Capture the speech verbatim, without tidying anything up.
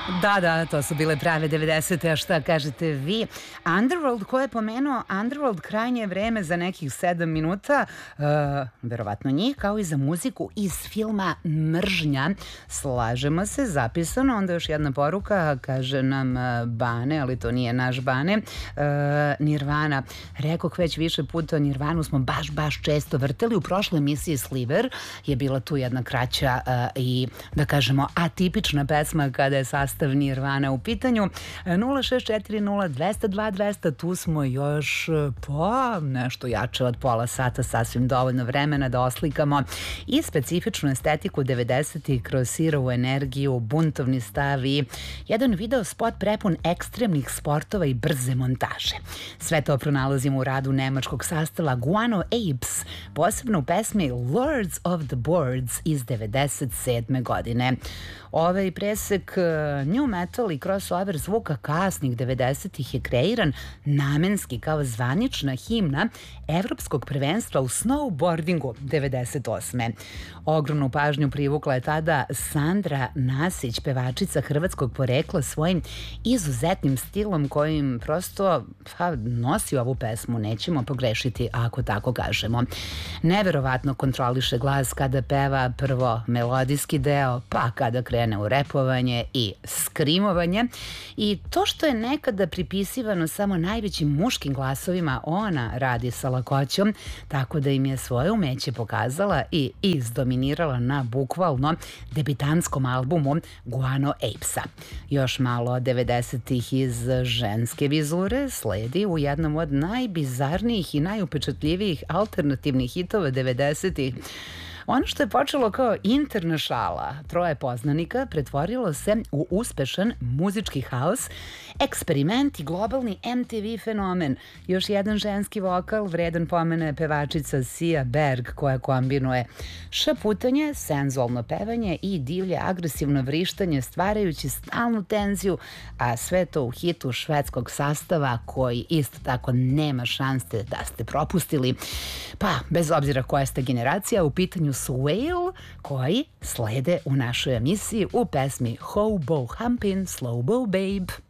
Da, da, to su bile prave devedesete, a šta kažete vi? Underworld, ko je pomenuo Underworld, krajnje je vreme za nekih sedam minuta, uh, verovatno njih, kao i za muziku iz filma Mržnja. Slažemo se, zapisano, onda još jedna poruka, kaže nam uh, Bane, ali to nije naš Bane, uh, Nirvana. Rekoh već više puta, Nirvanu smo baš, baš često vrteli. U prošloj emisiji Sliver je bila tu jedna kraća uh, i, da kažemo, atipična pesma kada je sastav Nirvana u pitanju. Nula šest četiri nula dve nula dva dve nula nula, tu smo još pa nešto jače od pola sata, sasvim dovoljno vremena da oslikamo i specifičnu estetiku devedesetih kroz sirovu energiju, buntovni stav i jedan video spot prepun ekstremnih sportova i brze montaže. Sve to pronalazimo u radu nemačkog sastava Guano Apes, posebno u pesmi Lords of the Boards iz devedeset sedme godine. Ovaj presek new metal i crossover zvuka kasnih devedesetih je kreiran namenski kao zvanična himna evropskog prvenstva u snowboardingu devedeset osme. Ogromnu pažnju privukla je tada Sandra Nasić, pevačica hrvatskog porekla, svojim izuzetnim stilom kojim prosto pa, nosi ovu pesmu, nećemo pogrešiti ako tako kažemo. Neverovatno kontroliše glas kada peva prvo melodijski deo, pa kada krene u repovanje i skrimovanje, i to što je nekada pripisivano samo najvećim muškim glasovima, ona radi sa lakoćom, tako da im je svoje umeće pokazala i izdominirala na bukvalno debitantskom albumu Guano Apesa. Još malo devedesetih iz ženske vizure sledi u jednom od najbizarnijih i najupečatljivijih alternativnih hitova devedesetih. Ono što je počelo kao interna šala troje poznanika pretvorilo se u uspešan muzički haos, eksperiment i globalni M T V fenomen. Još jedan ženski vokal vredan pomene pevačica Sia Berg, koja kombinuje šaputanje, senzualno pevanje i divlje agresivno vrištanje, stvarajući stalnu tenziju, a sve to u hitu švedskog sastava koji isto tako nema šanse da ste propustili. Pa, bez obzira koja ste generacija, u pitanju su Whale, koji slede u našoj emisiji u pesmi Hobo Humpin' Slowbo Babe.